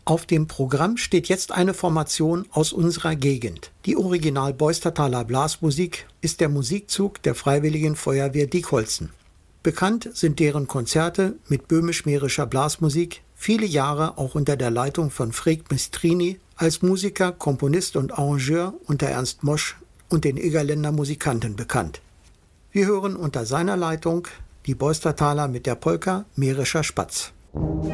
Auf dem Programm steht jetzt eine Formation aus unserer Gegend. Die Original Beustertaler Blasmusik ist der Musikzug der Freiwilligen Feuerwehr Diekholzen. Bekannt sind deren Konzerte mit böhmisch-mährischer Blasmusik, viele Jahre auch unter der Leitung von Freek Mistrini, als Musiker, Komponist und Arrangeur unter Ernst Mosch und den Egerländer Musikanten bekannt. Wir hören unter seiner Leitung die Beustertaler mit der Polka Mährischer Spatz.